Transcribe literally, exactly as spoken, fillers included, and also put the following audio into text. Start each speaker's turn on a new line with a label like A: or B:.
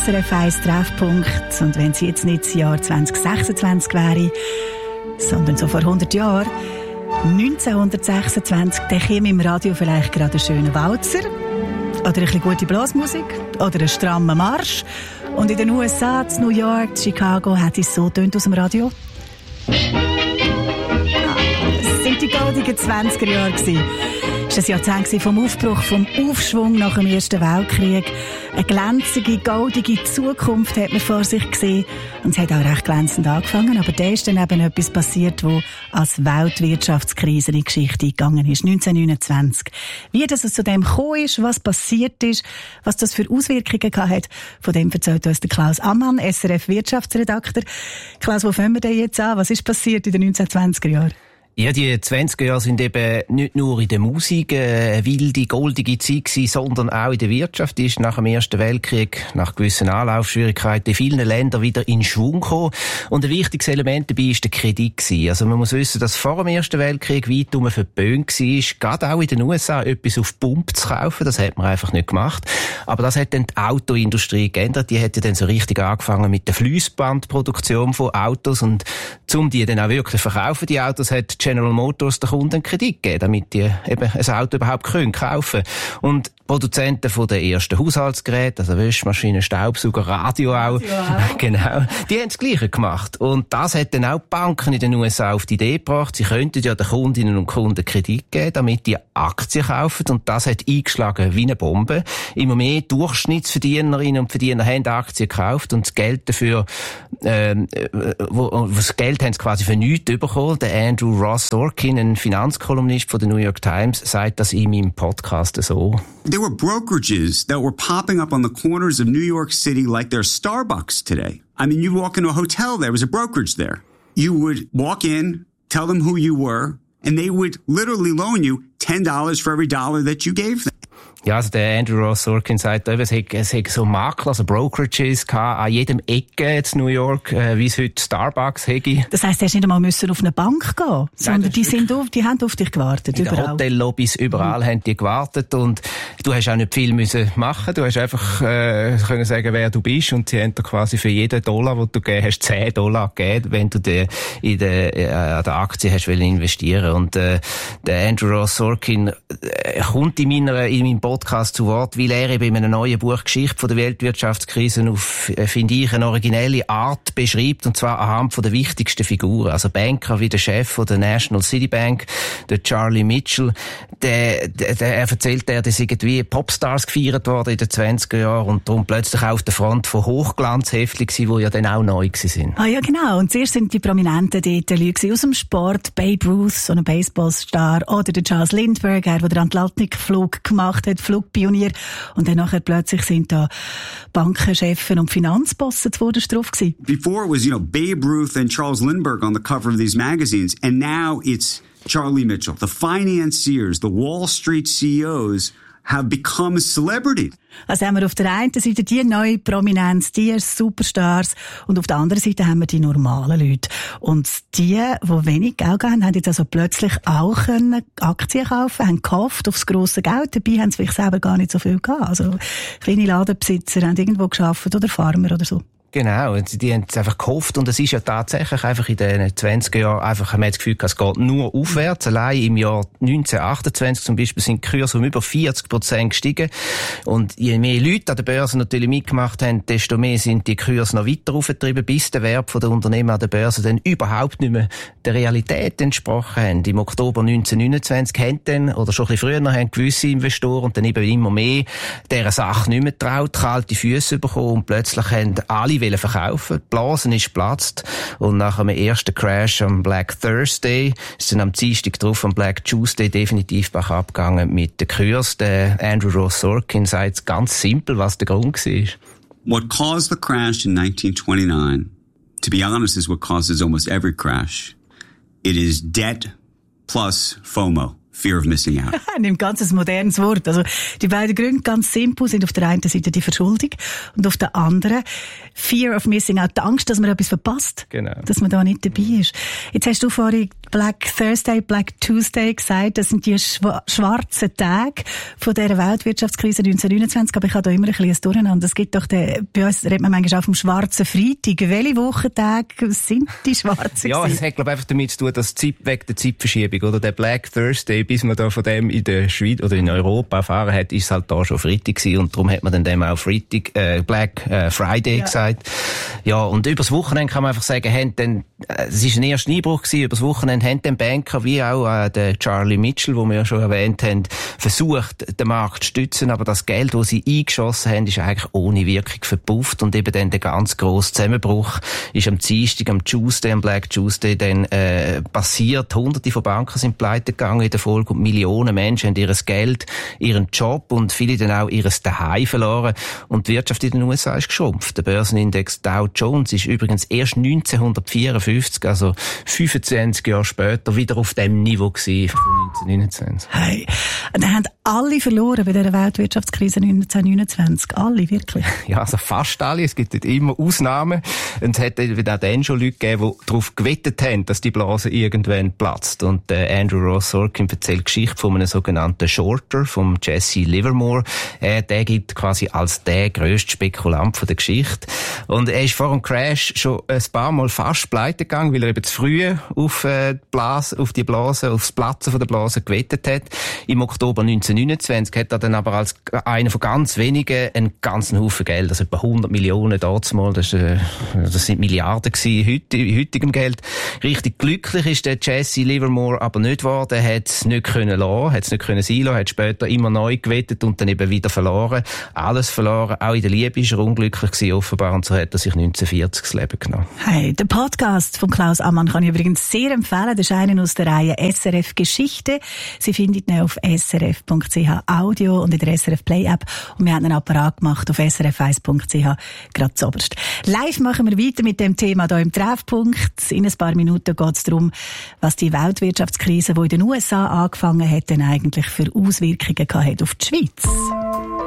A: S R F eins Treffpunkt. Und wenn es jetzt nicht das Jahr zwanzig sechsundzwanzig wäre, sondern so vor hundert Jahren, neunzehnhundertsechsundzwanzig, dann käme im Radio vielleicht gerade einen schönen Walzer oder ein bisschen gute Blasmusik oder einen strammen Marsch. Und in den U S A, in New York, Chicago, hat es so tönt aus dem Radio. Das sind die goldigen zwanziger Jahre gewesen. Das war das Jahrzehnt vom Aufbruch, vom Aufschwung nach dem Ersten Weltkrieg. Eine glänzige, goldige Zukunft hat man vor sich gesehen. Und es hat auch recht glänzend angefangen. Aber da ist dann eben etwas passiert, wo als Weltwirtschaftskrise in die Geschichte eingegangen ist. neunzehnhundertneunundzwanzig. Wie das zu dem gekommen ist, was passiert ist, was das für Auswirkungen gehabt hat, von dem erzählt uns der Klaus Ammann, S R F Wirtschaftsredakteur. Klaus, wo fangen wir denn jetzt an? Was ist passiert in den neunzehnhundertzwanziger Jahren?
B: Ja, die zwanziger Jahre sind eben nicht nur in der Musik eine wilde, goldige Zeit gewesen, sondern auch in der Wirtschaft. Die ist nach dem Ersten Weltkrieg, nach gewissen Anlaufschwierigkeiten in vielen Ländern wieder in Schwung gekommen. Und ein wichtiges Element dabei war der Kredit gewesen. Also man muss wissen, dass vor dem Ersten Weltkrieg weit um verböhnt war, gerade auch in den U S A etwas auf Pump zu kaufen. Das hat man einfach nicht gemacht. Aber das hat dann die Autoindustrie geändert. Die hat ja dann so richtig angefangen mit der Fliessbandproduktion von Autos. Und um die dann auch wirklich verkaufen, die Autos, hat General Motors den Kunden einen Kredit geben, damit die eben ein Auto überhaupt können kaufen. Und Produzenten von den ersten Haushaltsgeräten, also Wäschmaschinen, Staubsauger, Radio auch, ja. Genau, die haben das Gleiche gemacht. Und das hat dann auch die Banken in den U S A auf die Idee gebracht, sie könnten ja den Kundinnen und Kunden Kredit geben, damit die Aktien kaufen. Und das hat eingeschlagen wie eine Bombe. Immer mehr Durchschnittsverdienerinnen und Verdiener haben Aktien gekauft und das Geld dafür, ähm, wo, das Geld haben sie quasi für nichts bekommen. Der Andrew Ross Sorkin, ein Finanzkolumnist von der New York Times, sagt das in meinem Podcast so.
C: There were brokerages that were popping up on the corners of New York City like there's Starbucks today. I mean, you walk into a hotel, there was a brokerage there. You would walk in, tell them who you were, and they would literally loan you ten dollars for every dollar that you gave them.
B: Ja, also der Andrew Ross Sorkin sagt, es hat, es hat so Makler, also Brokerages gehabt, an jedem Ecke in New York, äh, wie es heute Starbucks hätte.
A: Das heisst, du hast nicht einmal müssen auf eine Bank gehen, Nein, sondern die, sind auf, die haben auf dich gewartet,
B: in
A: überall.
B: In Hotellobbys, überall mhm. haben die gewartet und du hast auch nicht viel müssen machen. Du hast einfach äh, können sagen, wer du bist und sie haben dir quasi für jeden Dollar, den du gegeben hast, zehn Dollar gegeben, wenn du die, in der, äh, an der Aktie hast wollen investieren. Und äh, der Andrew Ross Sorkin äh, kommt in meiner, in meinem Podcast zu Wort, weil er eben in einem neuen Buch Geschichte von der Weltwirtschaftskrise auf, äh, finde ich, eine originelle Art beschreibt, und zwar anhand von der wichtigsten Figuren. Also Banker wie der Chef von der National City Bank, der Charlie Mitchell, der, der, der er erzählt, der, der sind wie Popstars gefeiert worden in den zwanziger Jahren und darum plötzlich auch auf der Front von Hochglanzheftchen gewesen, die ja dann auch neu waren.
A: Ah ja, genau. Und zuerst sind die Prominenten dort Leute aus dem Sport, Babe Ruth, so ein Baseballstar, oder der Charles Lindbergh, der den Atlantikflug gemacht hat, Flugpionier. Und dann nachher plötzlich sind da Bankenchefen und Finanzbossen zuvorderst drauf gewesen.
C: Before it was, you know, Babe Ruth and Charles Lindbergh on the cover of these magazines, and now it's Charlie Mitchell. The financiers, the Wall Street C E Os have become celebrities.
A: Also haben wir auf der einen Seite die neue Prominenz, die Superstars, und auf der anderen Seite haben wir die normalen Leute. Und die, die wenig Geld haben, haben jetzt also plötzlich auch können Aktien kaufen, haben gehofft aufs grosse Geld. Dabei haben sie vielleicht selber gar nicht so viel gehabt. Also kleine Ladenbesitzer haben irgendwo gearbeitet oder Farmer oder so.
B: Genau, die haben es einfach gehofft, und es ist ja tatsächlich einfach in den zwanziger Jahren einfach, haben wir das Gefühl, es geht nur aufwärts. Allein im Jahr neunzehnhundertachtundzwanzig zum Beispiel sind die Kurse um über vierzig Prozent gestiegen. Und je mehr Leute an der Börse natürlich mitgemacht haben, desto mehr sind die Kurse noch weiter aufgetrieben, bis der Wert der Unternehmen an der Börse dann überhaupt nicht mehr der Realität entsprochen haben. Im Oktober neunzehnhundertneunundzwanzig haben dann, oder schon ein bisschen früher, haben gewisse Investoren und dann eben immer mehr dieser Sache nicht mehr getraut, kalte Füße bekommen, und plötzlich haben alle wollen verkaufen. Die Blase ist geplatzt, und nach einem ersten Crash am Black Thursday ist dann am Dienstag drauf, am Black Tuesday, definitiv bergab gegangen mit den Kursen. Der Andrew Ross Sorkin sagt ganz simpel, was der Grund war.
C: What caused the crash in nineteen twenty-nine, to be honest, is what causes almost every crash. It is debt plus FOMO. Fear of missing out.
A: Ein ganz modernes Wort. Also, die beiden Gründe, ganz simpel, sind auf der einen Seite die Verschuldung und auf der anderen Fear of Missing Out, die Angst, dass man etwas verpasst.
B: Genau.
A: Dass man da nicht dabei ist. Jetzt hast du vorhin Black Thursday, Black Tuesday gesagt. Das sind die schwa- schwarzen Tage von dieser Weltwirtschaftskrise neunzehnhundertneunundzwanzig. Aber ich habe da immer ein bisschen ein Durcheinander. Es gibt doch den, bei uns redet man manchmal auch vom schwarzen Freitag. Welche Wochentage sind die schwarzen?
B: Ja, es hat, glaube ich, einfach damit zu tun, dass die Zeit, wegen der Zeitverschiebung, oder der Black Thursday, bis man da von dem in der Schweiz oder in Europa erfahren hat, ist halt da schon Freitag gewesen, und darum hat man dann dem auch Freitag, äh, Black äh, Friday ja. gesagt. Ja, und übers Wochenende kann man einfach sagen, haben dann, äh, es ist ein erster Einbruch gewesen, übers Wochenende haben dann Banker, wie auch äh, der Charlie Mitchell, wo wir ja schon erwähnt haben, versucht, den Markt zu stützen, aber das Geld, das sie eingeschossen haben, ist eigentlich ohne Wirkung verpufft, und eben dann der ganz grosse Zusammenbruch ist am Dienstag, am Tuesday, am Black Tuesday dann äh, passiert. Hunderte von Banken sind pleite gegangen in der Folge, und Millionen Menschen haben ihr Geld, ihren Job und viele dann auch ihr Daheim verloren, und die Wirtschaft in den U S A ist geschrumpft. Der Börsenindex Dow Jones ist übrigens erst neunzehnhundertvierundfünfzig, also fünfundzwanzig Jahre später, wieder auf dem Niveau gewesen von neunzehnhundertneunundzwanzig.
A: Hey, und dann haben alle verloren bei dieser Weltwirtschaftskrise neunzehnhundertneunundzwanzig. Alle, wirklich?
B: Ja, also fast alle. Es gibt immer Ausnahmen. Und es hat auch dann schon Leute gegeben, die darauf gewettet haben, dass die Blase irgendwann platzt. Und äh, Andrew Ross Sorkin erzählt die Geschichte von einem sogenannten Shorter, vom Jesse Livermore. Äh, der gilt quasi als der grösste Spekulant von der Geschichte. Und er ist vor dem Crash schon ein paar Mal fast pleite gegangen, weil er eben zu früh auf, äh, die Blase, auf die Blase, aufs Platzen von der Blase gewettet hat. Im Oktober neunzehnhundertneunundzwanzig hat er dann aber als einer von ganz wenigen einen ganzen Haufen Geld, also etwa hundert Millionen damals, das, äh, das sind Milliarden gewesen, heute, in heutigem Geld. Richtig glücklich ist der Jesse Livermore aber nicht geworden, er hat es nicht können lassen, hat es nicht können sein lassen, hat später immer neu gewettet und dann eben wieder verloren. Alles verloren, auch in der Liebe ist er unglücklich gewesen, offenbar, und so hat er sich neunzehnhundertvierzig das Leben genommen.
A: Hey, der Podcast von Klaus Ammann kann ich übrigens sehr empfehlen. Das ist einer aus der Reihe S R F Geschichte. Sie findet ihn auf s r f punkt c h Audio und in der S R F Play App. Und wir haben einen Apparat gemacht auf s r f eins punkt c h, gerade zuoberst. Live machen wir weiter mit dem Thema hier im Treffpunkt. In ein paar Minuten geht es darum, was die Weltwirtschaftskrise, die in den U S A angefangen hat, denn eigentlich für Auswirkungen hat auf die Schweiz.